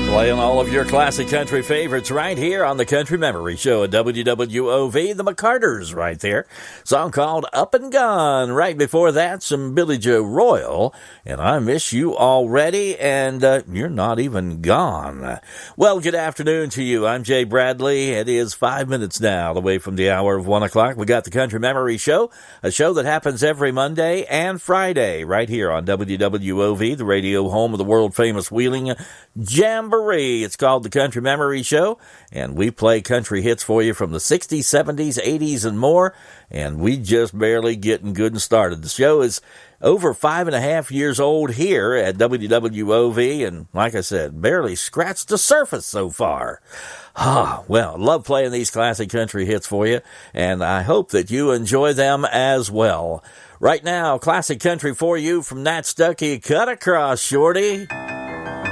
Playing all of your classic country favorites right here on the Country Memory Show at WWOV. The McCarters right there. Song called Up and Gone. Right before that, some Billy Joe Royal. And I Miss You Already. And You're Not Even Gone. Well, good afternoon to you. I'm Jay Bradley. It is 5 minutes now away from the hour of 1 o'clock. We got the Country Memory Show, a show that happens every Monday and Friday right here on WWOV, the radio home of the world-famous Wheeling Jamboree. It's called the Country Memory Show, and we play country hits for you from the 60s, 70s, 80s, and more, and we just barely getting good and started. The show is over 5.5 years old here at WWOV, and like I said, barely scratched the surface so far. Well, I love playing these classic country hits for you, and I hope that you enjoy them as well. Right now, classic country for you from Nat Stuckey, Cut Across, Shorty.